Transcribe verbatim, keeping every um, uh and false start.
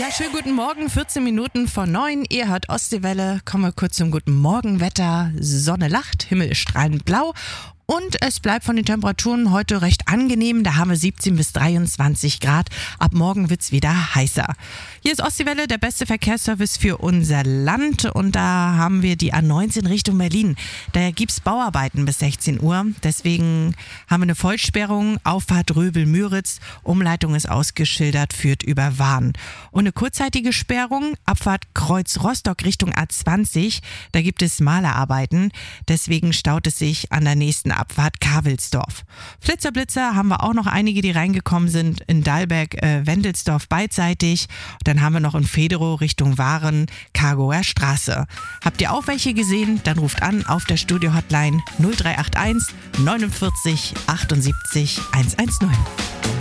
Ja, schönen guten Morgen, vierzehn Minuten vor neun. Ihr hört Ostseewelle. Kommen wir kurz zum guten Morgenwetter. Sonne lacht, Himmel ist strahlend blau. Und es bleibt von den Temperaturen heute recht angenehm. Da haben wir siebzehn bis dreiundzwanzig Grad. Ab morgen wird's wieder heißer. Hier ist Ostseewelle, der beste Verkehrsservice für unser Land. Und da haben wir die A neunzehn Richtung Berlin. Da gibt's Bauarbeiten bis sechzehn Uhr. Deswegen haben wir eine Vollsperrung. Auffahrt Röbel-Müritz. Umleitung ist ausgeschildert, führt über Wahn. Und eine kurzzeitige Sperrung. Abfahrt Kreuz Rostock Richtung A zwanzig. Da gibt es Malerarbeiten. Deswegen staut es sich an der nächsten Abfahrt Kavelsdorf. Flitzer Blitzer haben wir auch noch einige, die reingekommen sind in Dalberg, äh, Wendelsdorf beidseitig. Dann haben wir noch in Federow Richtung Waren, Kargoer Straße. Habt ihr auch welche gesehen? Dann ruft an auf der Studio-Hotline null drei acht eins neunundvierzig achtundsiebzig hundertzehn.